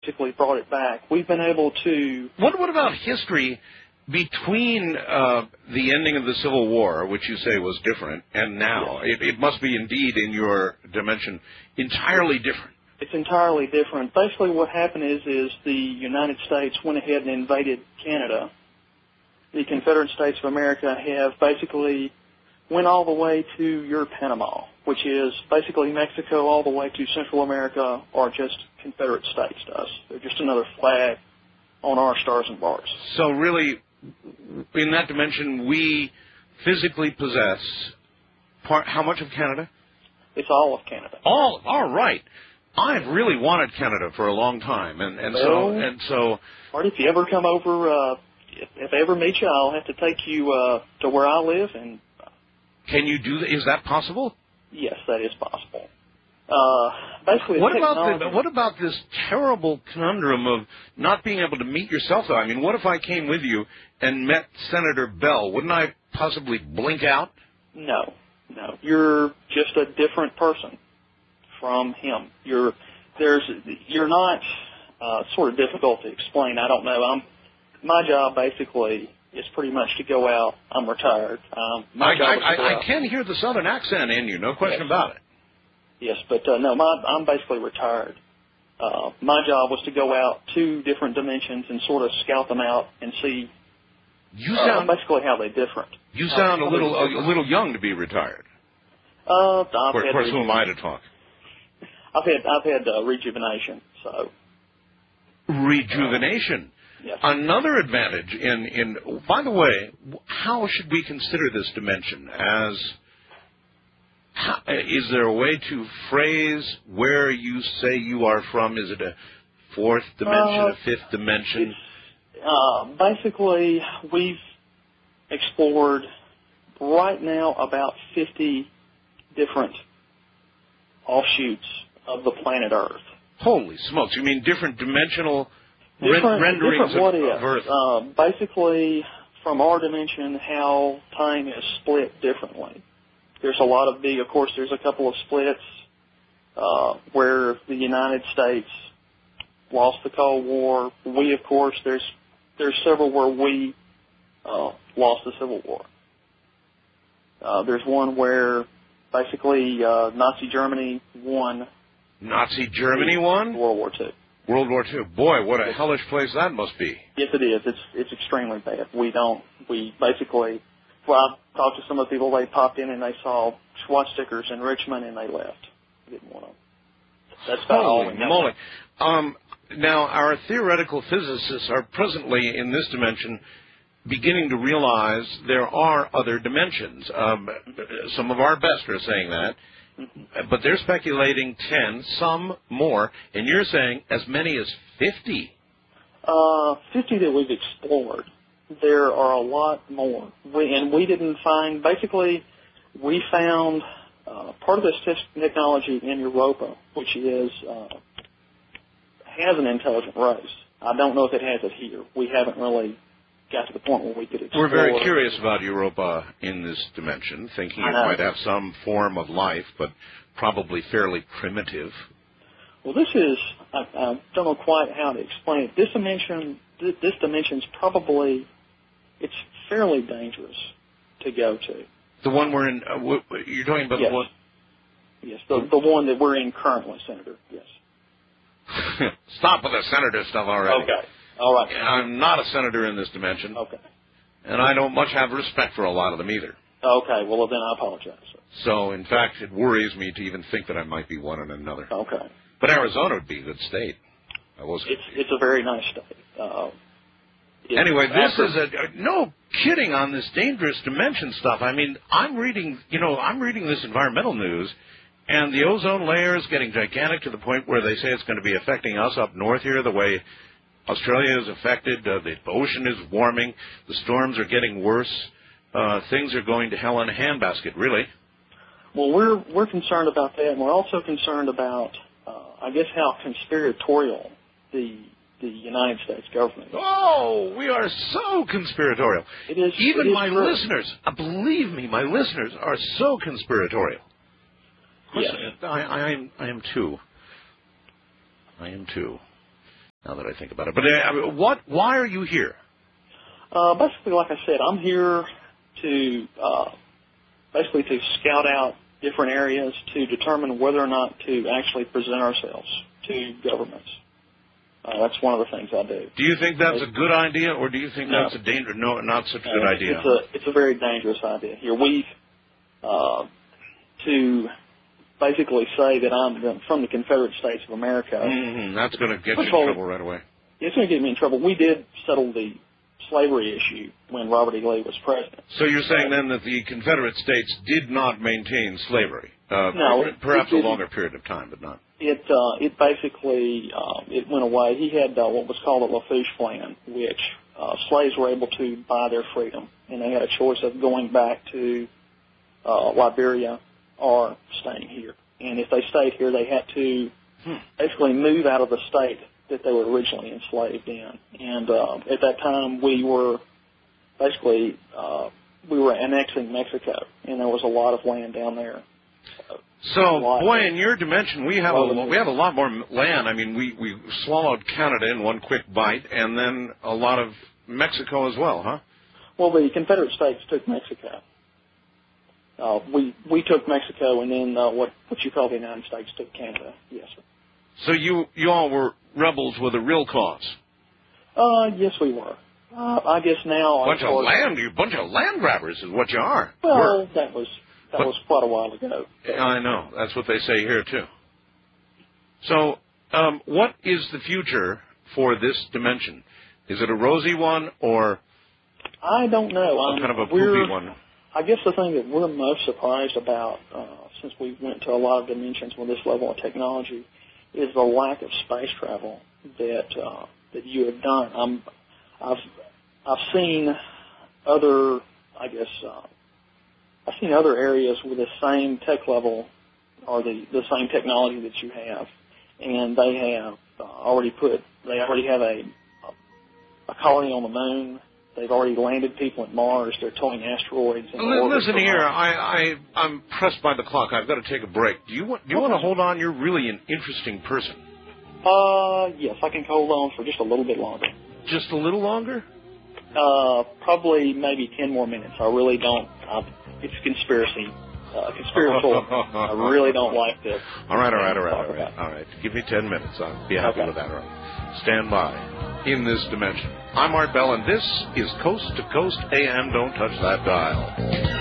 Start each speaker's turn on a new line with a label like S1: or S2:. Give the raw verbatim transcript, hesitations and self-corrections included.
S1: basically brought it back. We've been able to...
S2: What, what about history between uh, the ending of the Civil War, which you say was different, and now?
S1: Yes.
S2: It, it must be indeed, in your dimension, entirely different.
S1: It's entirely different. Basically what happened is, is the United States went ahead and invaded Canada. The Confederate States of America have basically went all the way to your Panama, which is basically Mexico all the way to Central America, or just Confederate States to us. They're just another flag on our stars and bars.
S2: So really, in that dimension, we physically possess part, how much of Canada?
S1: It's all of Canada.
S2: All, all right. I've really wanted Canada for a long time, and, and
S1: well,
S2: so and so.
S1: Marty, if you ever come over, uh, if, if I ever meet you, I'll have to take you uh, to where I live. And
S2: can you do that? Is that possible?
S1: Yes, that is possible. Uh, basically,
S2: what about the, what about this terrible conundrum of not being able to meet yourself, though? I mean, what if I came with you and met Senator Bell? Wouldn't I possibly blink out?
S1: No, no. You're just a different person from him. You're there's you're not uh, sort of difficult to explain. I don't know. I'm my job basically is pretty much to go out. I'm retired. Um, my
S2: I,
S1: job
S2: I,
S1: is to
S2: I,
S1: go
S2: I
S1: out.
S2: can hear the Southern accent in you, no question
S1: Yes.
S2: about it.
S1: Yes, but uh, no, my, I'm basically retired. Uh, my job was to go out to different dimensions and sort of scout them out and see
S2: you
S1: uh,
S2: sound,
S1: basically how they're different.
S2: You
S1: how,
S2: sound
S1: how
S2: a little a, a little young to be retired.
S1: Uh, I've
S2: of course,
S1: had
S2: course who am I to talk?
S1: I've had I've had uh, rejuvenation. So
S2: rejuvenation.
S1: Uh, yes.
S2: Another advantage in in. By the way, how should we consider this dimension as? How, is there a way to phrase where you say you are from? Is it a fourth dimension,
S1: uh,
S2: a fifth dimension?
S1: Uh, basically, we've explored right now about fifty different offshoots of the planet Earth.
S2: Holy smokes! You mean different dimensional
S1: different,
S2: renderings
S1: different what
S2: of,
S1: if.
S2: of Earth?
S1: Uh, basically, from our dimension, how time is split differently. There's a lot of big, of course, there's a couple of splits uh, where the United States lost the Cold War. We, of course, there's there's several where we uh, lost the Civil War. Uh, there's one where basically uh, Nazi Germany won.
S2: Nazi Germany won?
S1: World War Two.
S2: World War Two. Boy, what a hellish place that must be.
S1: Yes, it is. It's it's extremely bad. We don't. We basically. Well, I talked to some of the people. They popped in and they saw SWAT stickers in Richmond and they left. Didn't want to. That's about all we know.
S2: Moly. Um, now, our theoretical physicists are presently in this dimension beginning to realize there are other dimensions. Um, some of our best are saying that, mm-hmm. but they're speculating ten, some more, and you're saying as many as fifty.
S1: Uh, fifty that we've explored. There are a lot more. We, and we didn't find, basically, we found uh, part of this technology in Europa, which is, uh, has an intelligent race. I don't know if it has it here. We haven't really got to the point where we could explore.
S2: We're very curious about Europa in this dimension, thinking it might have some form of life, but probably fairly primitive.
S1: Well, this is, I, I don't know quite how to explain it. This dimension, this dimension's probably, it's fairly dangerous to go to.
S2: The one we're in, uh, w- you're talking about
S1: yes.
S2: the one?
S1: Yes, the, the one that we're in currently, Senator, yes.
S2: Stop with the senator stuff already.
S1: Okay, all right.
S2: I'm not a senator in this dimension.
S1: Okay.
S2: And I don't much have respect for a lot of them either.
S1: Okay, well, then I apologize. Sir.
S2: So, in fact, it worries me to even think that I might be one in another.
S1: Okay.
S2: But Arizona would be a good state. I was
S1: it's, it's a very nice state. Uh,
S2: Anyway, this
S1: after,
S2: is a, no kidding on this dangerous dimension stuff. I mean, I'm reading, you know, I'm reading this environmental news, and the ozone layer is getting gigantic to the point where they say it's going to be affecting us up north here the way Australia is affected. Uh, the ocean is warming. The storms are getting worse. Uh, things are going to hell in a handbasket, really.
S1: Well, we're we're concerned about that, and we're also concerned about, uh, I guess, how conspiratorial the the United States government is.
S2: Oh, we are so conspiratorial.
S1: It is.
S2: Even
S1: it is
S2: my
S1: true.
S2: listeners, uh, believe me, my listeners are so conspiratorial.
S1: Yes.
S2: I, I am. I am too. I am too. now that I think about it. But uh, what? Why are you here?
S1: Uh, basically, like I said, I'm here to uh, basically to scout out different areas to determine whether or not to actually present ourselves to governments. Uh, that's one of the things I do.
S2: Do you think that's a good idea, or do you think
S1: no.
S2: that's a danger? No, not such a good
S1: uh,
S2: idea.
S1: It's a it's a very dangerous idea. Here we uh, to basically say that I'm from the Confederate States of America.
S2: Mm-hmm. That's going to get you in
S1: all,
S2: trouble right away.
S1: It's going to get me in trouble. We did settle the slavery issue when Robert E. Lee was president.
S2: So you're saying then that the Confederate States did not maintain slavery? Uh,
S1: no,
S2: perhaps
S1: it
S2: a longer period of time, but not.
S1: It uh, it basically um, it went away. He had uh, what was called the Lafourche Plan, which uh, slaves were able to buy their freedom, and they had a choice of going back to uh, Liberia or staying here. And if they stayed here, they had to hmm. basically move out of the state that they were originally enslaved in. And uh, at that time, we were basically uh, we were annexing Mexico, and there was a lot of land down there.
S2: So, boy, in your dimension, we have a we have a lot more land. I mean, we we swallowed Canada in one quick bite, and then a lot of Mexico as well, huh?
S1: Well, the Confederate States took Mexico. Uh, we we took Mexico, and then uh, what what you call the United States took Canada. Yes, sir.
S2: So you you all were rebels with a real cause.
S1: Uh, yes, we were. Uh, I guess now.
S2: Bunch of land, you bunch of land grabbers is what you are.
S1: Well,
S2: We're,
S1: that was. That
S2: but,
S1: was quite a while ago.
S2: I know. That's what they say here, too. So um, what is the future for this dimension? Is it a rosy one or
S1: I don't know. Um,
S2: kind of a poopy one?
S1: I guess the thing that we're most surprised about, uh, since we went to a lot of dimensions with this level of technology, is the lack of space travel that uh, that you have done. I'm, I've I've seen other, I guess, uh, I've seen other areas with the same tech level or the, the same technology that you have, and they have uh, already put, they already have a, a colony on the moon. They've already landed people at Mars. They're towing asteroids. In
S2: L-
S1: orbit
S2: listen here, I, I, I'm pressed by the clock. I've got to take a break. Do you want, do you want to hold on? You're really an interesting person.
S1: Uh, yes, I can hold on for just a little bit longer.
S2: Just a little longer?
S1: Uh, probably maybe ten more minutes. I really don't. Uh, it's conspiracy, uh, conspiratorial. I really don't like this.
S2: All right, all right, all right, all right, all right. Give me ten minutes. I'll be happy okay. with that. All right. Stand by in this dimension. I'm Art Bell, and this is Coast to Coast A M. Don't touch that dial.